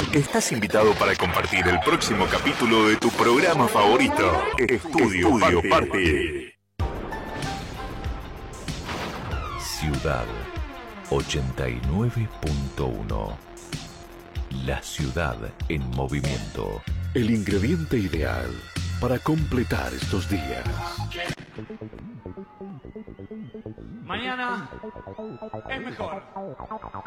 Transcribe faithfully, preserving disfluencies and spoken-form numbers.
Estás invitado para compartir el próximo capítulo de tu programa favorito, Estudio, Estudio Parte. Parte. Ciudad ochenta y nueve punto uno. La ciudad en movimiento. El ingrediente ideal para completar estos días. Mañana es mejor.